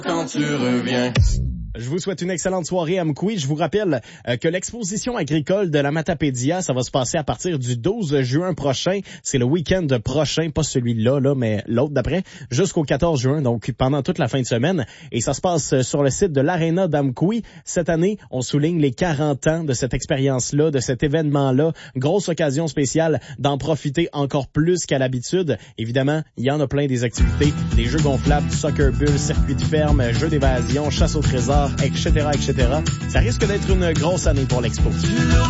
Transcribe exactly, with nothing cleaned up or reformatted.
quand tu reviens. Je vous souhaite une excellente soirée à Amkoui. Je vous rappelle euh, que l'exposition agricole de la Matapédia, ça va se passer à partir du douze juin prochain. C'est le week-end prochain, pas celui-là, là, mais l'autre d'après, jusqu'au quatorze juin, donc pendant toute la fin de semaine. Et ça se passe sur le site de l'Arena d'Amkoui. Cette année, on souligne les quarante ans de cette expérience-là, de cet événement-là. Grosse occasion spéciale d'en profiter encore plus qu'à l'habitude. Évidemment, il y en a plein des activités, des jeux gonflables, du soccer bull, circuit de ferme, jeux d'évasion, chasse au trésor, et cetera, et cetera. Ça risque d'être une grosse année pour l'expo.